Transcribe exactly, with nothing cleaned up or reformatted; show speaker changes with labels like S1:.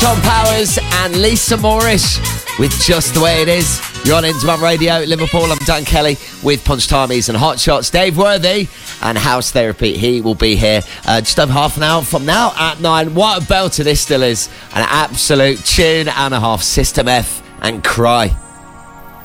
S1: Tom Powers and Lisa Morris with Just the Way It Is. You're on Indie Mum Radio, Liverpool. I'm Dan Kelly with Punch Timies and Hot Shots. Dave Worthy and House Therapy. He will be here uh, just over half an hour from now at nine. What a belter this still is. An absolute tune and a half. System F and Cry.